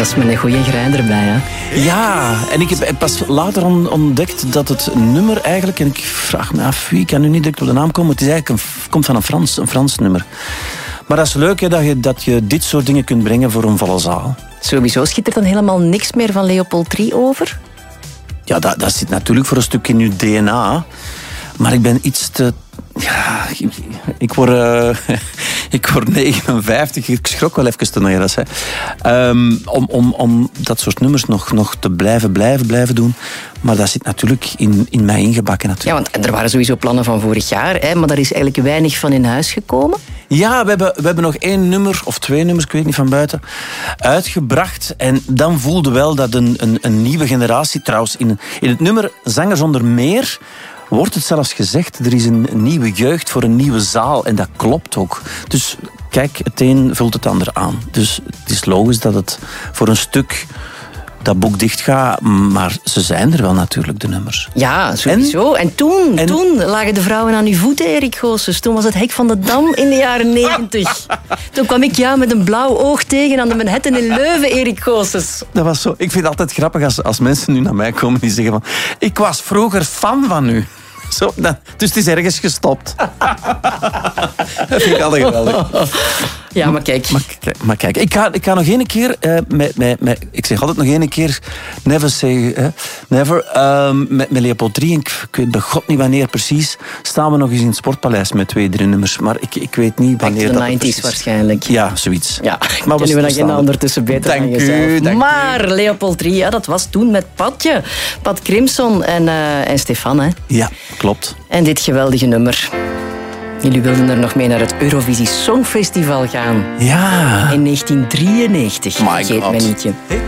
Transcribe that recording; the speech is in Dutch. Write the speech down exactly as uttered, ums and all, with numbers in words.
dat is met een goede grijn erbij, hè? Ja, en ik heb pas later on- ontdekt dat het nummer eigenlijk... En ik vraag me af, wie kan nu niet direct op de naam komen. Het is eigenlijk een, komt van een Frans, een Frans nummer. Maar dat is leuk, hè, dat, je, dat je dit soort dingen kunt brengen voor een volle zaal. Sowieso schiet er dan helemaal niks meer van Leopold drie over? Ja, dat, dat zit natuurlijk voor een stuk in je D N A. Maar ik ben iets te... Ja, ik, ik word, uh, ik word negenenvijftig. Ik schrok wel even te nog eens. Hè. Um, om, om, om dat soort nummers nog, nog te blijven, blijven, blijven doen. Maar dat zit natuurlijk in, in mij ingebakken. Natuurlijk. Ja, want er waren sowieso plannen van vorig jaar, hè, maar daar is eigenlijk weinig van in huis gekomen. Ja, we hebben, we hebben nog één nummer, of twee nummers, ik weet niet van buiten, uitgebracht. En dan voelde wel dat een, een, een nieuwe generatie... Trouwens, in, in het nummer Zanger zonder meer... wordt het zelfs gezegd, er is een nieuwe jeugd voor een nieuwe zaal. En dat klopt ook. Dus kijk, het een vult het ander aan. Dus het is logisch dat het voor een stuk dat boek dicht gaat. Maar ze zijn er wel natuurlijk, de nummers. Ja, sowieso. En, en, toen, en toen lagen de vrouwen aan uw voeten, Erik Goossens. Toen was het Hek van de Dam in de jaren negentig. Toen kwam ik jou met een blauw oog tegen aan de Manhattan in Leuven, Erik Goossens. Dat was zo. Ik vind het altijd grappig als, als mensen nu naar mij komen die zeggen van... Ik was vroeger fan van u. Zo, dat, dus het is ergens gestopt. Dat vind ik altijd geweldig. Ja, maar kijk. Maar, maar kijk, ik ga, ik ga nog één keer... Uh, met, met, met, ik zeg altijd nog één keer... Never say... Uh, never. Um, met, met Leopold drie, ik, ik weet bij god niet wanneer precies... staan we nog eens in het Sportpaleis met twee, drie nummers. Maar ik, ik weet niet wanneer dat... de negentig waarschijnlijk. Ja, zoiets. Ja, maar we kennen we agenda ondertussen beter dank dan jezelf. U, dank maar u. Leopold drie, ja, dat was toen met Patje. Pat Crimson en, uh, en Stefan, hè. Ja, klopt. En dit geweldige nummer. Jullie wilden er nog mee naar het Eurovisie Songfestival gaan. Ja. In negentien drieënnegentig. My Vergeet God. mij nietje. Ik